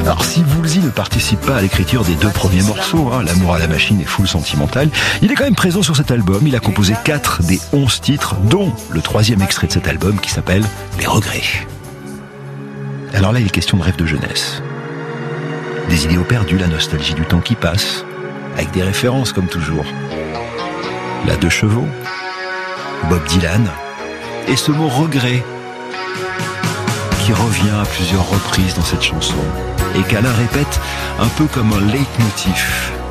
Alors si Woolsey ne participe pas à l'écriture des 2 premiers morceaux, L'amour à la machine et Full Sentimental, il est quand même présent sur cet album. Il a composé 4 des 11 titres, dont le 3e extrait de cet album qui s'appelle Les Regrets. Alors là, il est question de rêve de jeunesse. Des idéaux perdus, la nostalgie du temps qui passe, avec des références comme toujours. La 2 chevaux, Bob Dylan, et ce mot regret, qui revient à plusieurs reprises dans cette chanson, et qu'Alain répète un peu comme un leitmotiv.